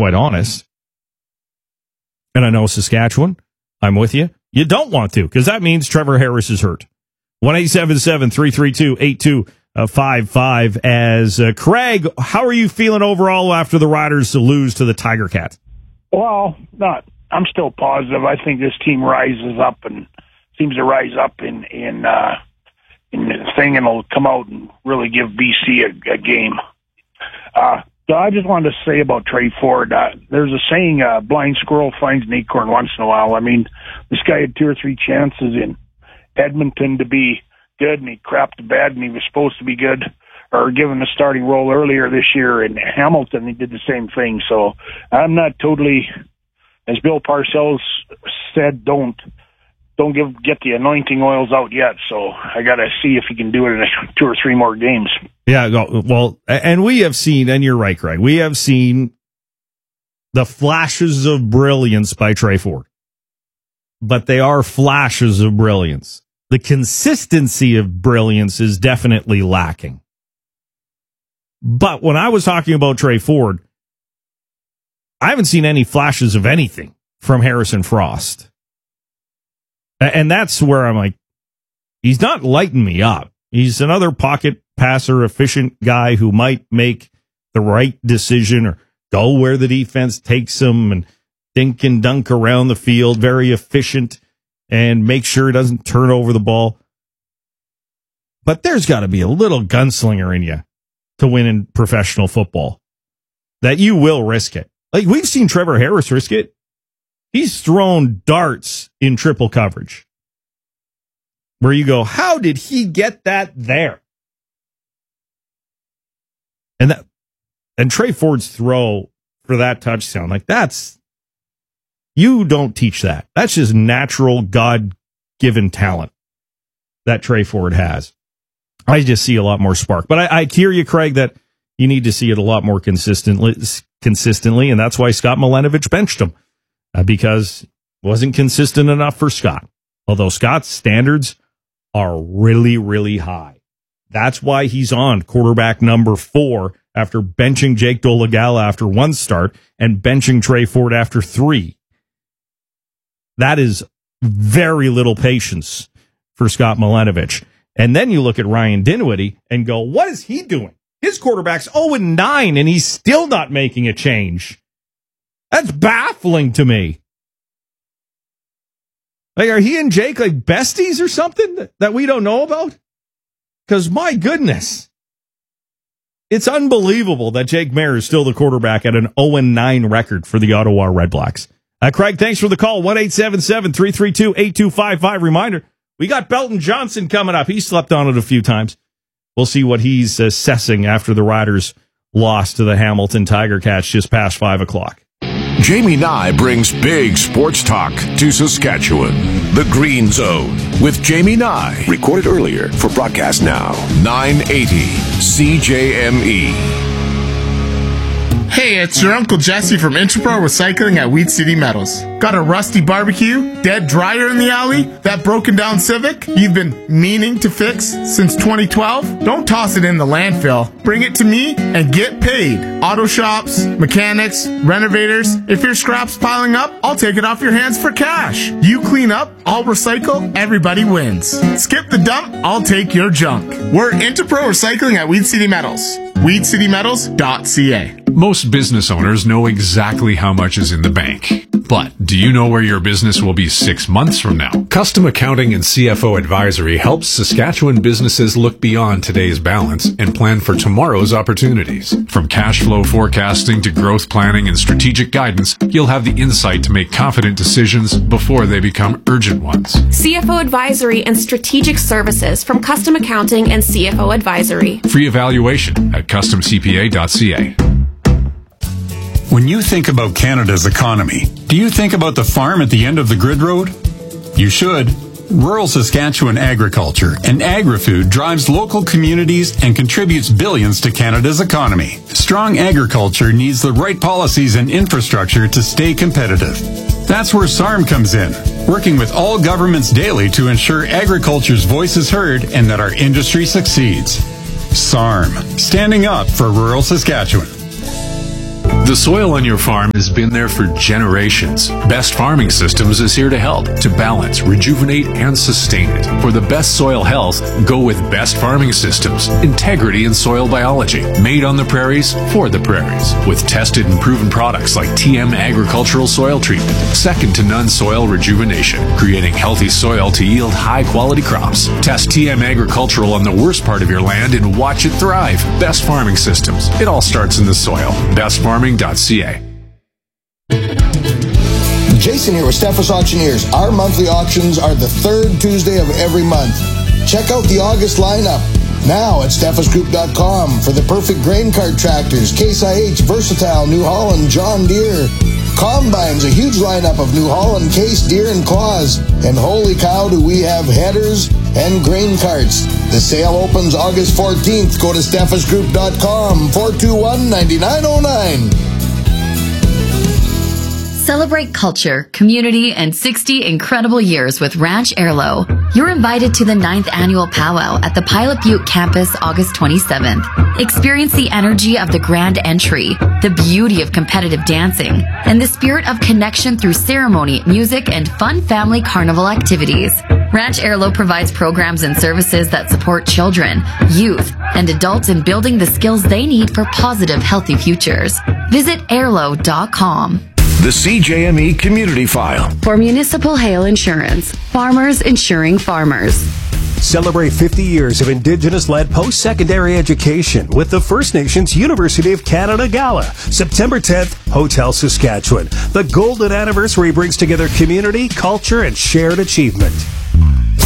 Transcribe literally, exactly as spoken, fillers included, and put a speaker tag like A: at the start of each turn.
A: quite honest. And I know Saskatchewan, I'm with you. You don't want to, because that means Trevor Harris is hurt. one eight seven seven, three three two, eight two five five. As uh, Craig, how are you feeling overall after the Riders lose to the Tiger Cats?
B: Well, not. I'm still positive. I think this team rises up and seems to rise up in in uh, in the thing, and will come out and really give B C a, a game. Uh, so I just wanted to say about Trey Ford. Uh, there's a saying: uh, "Blind squirrel finds an acorn once in a while." I mean, this guy had two or three chances in Edmonton to be good, and he crapped the bed, and he was supposed to be good or given a starting role earlier this year. In Hamilton, he did the same thing. So I'm not totally, as Bill Parcells said, don't don't give get the anointing oils out yet. So I got to see if he can do it in two or three more games.
A: Yeah, well, and we have seen, and you're right, Craig, we have seen the flashes of brilliance by Trey Ford. But they are flashes of brilliance. The consistency of brilliance is definitely lacking. But when I was talking about Trey Ford, I haven't seen any flashes of anything from Harrison Frost. And that's where I'm like, he's not lighting me up. He's another pocket passer, efficient guy who might make the right decision or go where the defense takes him and dink and dunk around the field, very efficient, and make sure he doesn't turn over the ball. But there's got to be a little gunslinger in you to win in professional football, that you will risk it. Like, we've seen Trevor Harris risk it. He's thrown darts in triple coverage where you go, how did he get that there? And that, and Trey Ford's throw for that touchdown, like, that's, you don't teach that. That's just natural, God-given talent that Trey Ford has. I just see a lot more spark. But I, I hear you, Craig, that you need to see it a lot more consistently, consistently, and that's why Scott Milanovic benched him, uh, because it wasn't consistent enough for Scott. Although Scott's standards are really, really high. That's why he's on quarterback number four after benching Jake Dolegala after one start and benching Trey Ford after three. That is very little patience for Scott Milanovic. And then you look at Ryan Dinwiddie and go, what is he doing? His quarterback's oh and nine, and he's still not making a change. That's baffling to me. Like, are he and Jake like besties or something that we don't know about? Because, my goodness, it's unbelievable that Jake Maier is still the quarterback at an oh and nine record for the Ottawa Redblacks. Uh, Craig, thanks for the call. one eight seven seven, three three two, eight two five five. Reminder, we got Belton Johnson coming up. He slept on it a few times. We'll see what he's assessing after the Riders lost to the Hamilton Tiger Cats just past five o'clock.
C: Jamie Nye brings big sports talk to Saskatchewan. The Green Zone with Jamie Nye. Recorded earlier for broadcast now. nine eighty C J M E.
D: Hey, it's your Uncle Jesse from Interpro Recycling at Weed City Metals. Got a rusty barbecue, dead dryer in the alley, that broken down Civic you've been meaning to fix since twenty twelve? Don't toss it in the landfill. Bring it to me and get paid. Auto shops, mechanics, renovators. If your scrap's piling up, I'll take it off your hands for cash. You clean up, I'll recycle, everybody wins. Skip the dump, I'll take your junk. We're Interpro Recycling at Weed City Metals. weed city metals dot c a.
E: Most business owners know exactly how much is in the bank. But do you know where your business will be six months from now? Custom Accounting and C F O Advisory helps Saskatchewan businesses look beyond today's balance and plan for tomorrow's opportunities. From cash flow forecasting to growth planning and strategic guidance, you'll have the insight to make confident decisions before they become urgent ones.
F: C F O Advisory and Strategic Services from Custom Accounting and C F O Advisory.
E: Free evaluation at custom c p a dot c a.
G: When you think about Canada's economy, do you think about the farm at the end of the grid road? You should. Rural Saskatchewan agriculture and agri-food drives local communities and contributes billions to Canada's economy. Strong agriculture needs the right policies and infrastructure to stay competitive. That's where S A R M comes in, working with all governments daily to ensure agriculture's voice is heard and that our industry succeeds. S A R M, standing up for rural Saskatchewan.
E: The soil on your farm has been there for generations. Best Farming Systems is here to help, to balance, rejuvenate, and sustain it. For the best soil health, go with Best Farming Systems. Integrity in soil biology. Made on the prairies, for the prairies. With tested and proven products like T M Agricultural Soil Treatment. Second to none soil rejuvenation. Creating healthy soil to yield high-quality crops. Test T M Agricultural on the worst part of your land and watch it thrive. Best Farming Systems. It all starts in the soil. best farming dot c a.
H: Jason here with Steffes Auctioneers. Our monthly auctions are the third Tuesday of every month. Check out the August lineup now at steffes group dot com for the perfect grain cart tractors, Case I H, Versatile, New Holland, John Deere. Combines, a huge lineup of New Holland, Case, Deere, and Claus. And holy cow, do we have headers and grain carts. The sale opens August fourteenth. Go to steffes group dot com, four two one, nine nine zero nine.
I: Celebrate culture, community, and sixty incredible years with Ranch Airlo. You're invited to the ninth annual powwow at the Pilot Butte campus August twenty-seventh. Experience the energy of the grand entry, the beauty of competitive dancing, and the spirit of connection through ceremony, music, and fun family carnival activities. Ranch Airlo provides programs and services that support children, youth, and adults in building the skills they need for positive, healthy futures. Visit airlo dot com.
C: The C J M E Community File.
J: For municipal hail insurance, farmers insuring farmers.
K: Celebrate fifty years of Indigenous-led post-secondary education with the First Nations University of Canada Gala, September tenth, Hotel Saskatchewan. The golden anniversary brings together community, culture, and shared achievement.